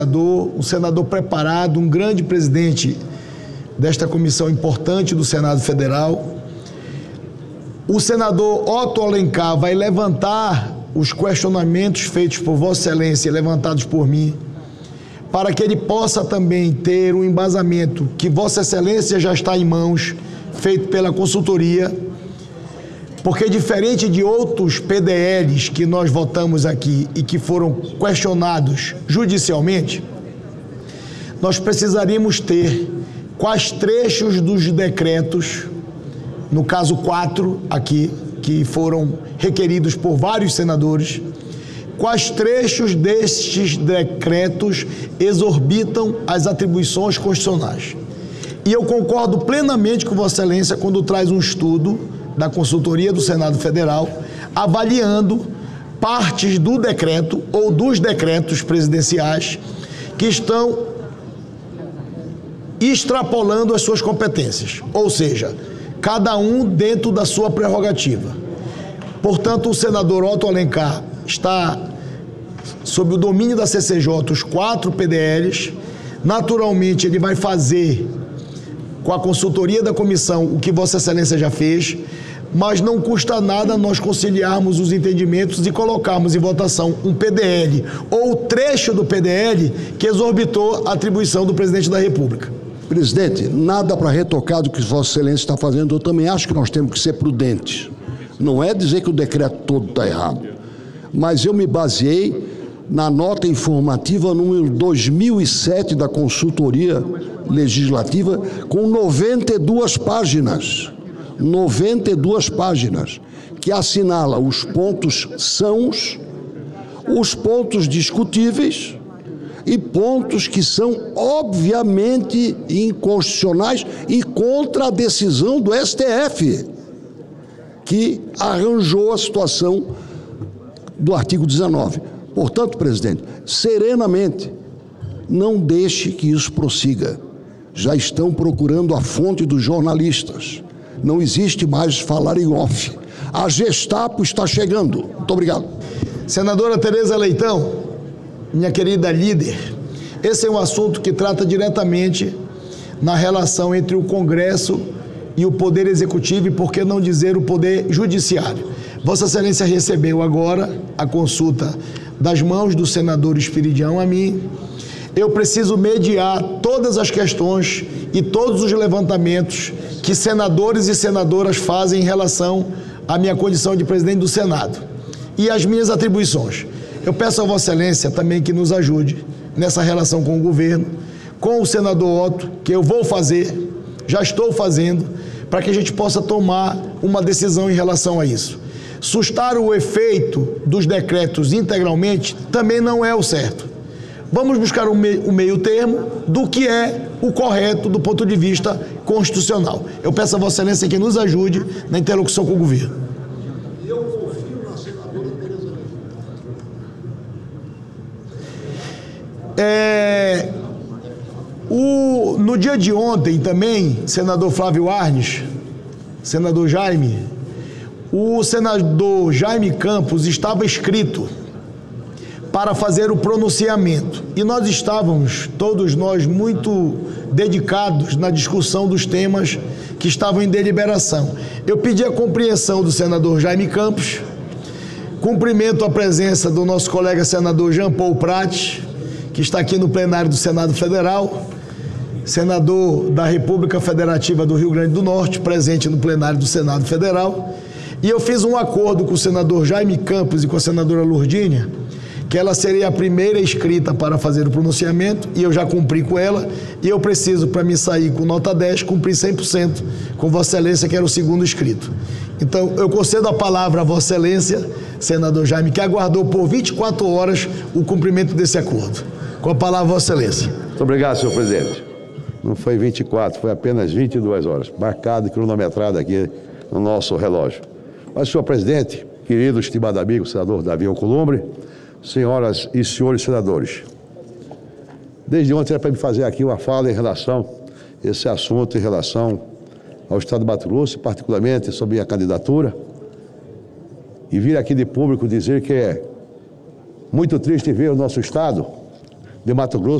um senador preparado, um grande presidente desta comissão importante do Senado Federal. O senador Otto Alencar vai levantar os questionamentos feitos por Vossa Excelência, levantados por mim, para que ele possa também ter um embasamento que Vossa Excelência já está em mãos, feito pela consultoria, porque diferente de outros PDLs que nós votamos aqui e que foram questionados judicialmente, nós precisaríamos ter quais trechos dos decretos, no caso 4 aqui, que foram requeridos por vários senadores, quais trechos destes decretos exorbitam as atribuições constitucionais. E eu concordo plenamente com Vossa Excelência quando traz um estudo da consultoria do Senado Federal, avaliando partes do decreto ou dos decretos presidenciais que estão extrapolando as suas competências, ou seja, cada um dentro da sua prerrogativa. Portanto, o senador Otto Alencar está sob o domínio da CCJ, os 4 PDLs. Naturalmente, ele vai fazer com a consultoria da comissão o que Vossa Excelência já fez, mas não custa nada nós conciliarmos os entendimentos e colocarmos em votação um PDL ou trecho do PDL que exorbitou a atribuição do presidente da República. Presidente, nada para retocar do que Vossa Excelência está fazendo. Eu também acho que nós temos que ser prudentes. Não é dizer que o decreto todo está errado, mas eu me baseei na nota informativa número 2007 da consultoria legislativa, com 92 páginas, que assinala os pontos sãos, os pontos discutíveis e pontos que são obviamente inconstitucionais e contra a decisão do STF, que arranjou a situação do artigo 19. Portanto, presidente, serenamente, não deixe que isso prossiga. Já estão procurando a fonte dos jornalistas. Não existe mais falar em off. A Gestapo está chegando. Muito obrigado. Senadora Tereza Leitão, minha querida líder, esse é um assunto que trata diretamente na relação entre o Congresso e o Poder Executivo e, por que não dizer, o Poder Judiciário. Vossa Excelência recebeu agora a consulta das mãos do senador Espiridião a mim. Eu preciso mediar todas as questões e todos os levantamentos que senadores e senadoras fazem em relação à minha condição de presidente do Senado e as minhas atribuições. Eu peço a Vossa Excelência também que nos ajude nessa relação com o governo, com o senador Otto, que eu vou fazer, já estou fazendo, para que a gente possa tomar uma decisão em relação a isso. Sustar o efeito dos decretos integralmente também não é o certo. Vamos buscar o meio termo do que é o correto do ponto de vista constitucional. Eu peço a Vossa Excelência que nos ajude na interlocução com o governo. Eu confio na senadora Tereza Leitão. No dia de ontem também, senador Flávio Arnes, senador Jaime, o senador Jaime Campos estava inscrito para fazer o pronunciamento. E nós estávamos, todos nós, muito dedicados na discussão dos temas que estavam em deliberação. Eu pedi a compreensão do senador Jaime Campos, cumprimento a presença do nosso colega senador Jean Paul Prates, que está aqui no plenário do Senado Federal, senador da República Federativa do Rio Grande do Norte, presente no plenário do Senado Federal. E eu fiz um acordo com o senador Jaime Campos e com a senadora Lourdinha, que ela seria a primeira inscrita para fazer o pronunciamento, e eu já cumpri com ela, e eu preciso, para me sair com nota 10, cumprir 100% com Vossa Excelência, que era o segundo inscrito. Então, eu concedo a palavra a Vossa Excelência, senador Jaime, que aguardou por 24 horas o cumprimento desse acordo. Com a palavra, Vossa Excelência. Muito obrigado, senhor presidente. Não foi 24, foi apenas 22 horas, marcado e cronometrado aqui no nosso relógio. Mas, senhor presidente, querido, estimado amigo, senador Davi Alcolumbre, senhoras e senhores senadores, desde ontem era para me fazer aqui uma fala em relação a esse assunto, em relação ao Estado do Mato Grosso, particularmente sobre a candidatura, e vir aqui de público dizer que é muito triste ver o nosso Estado de Mato Grosso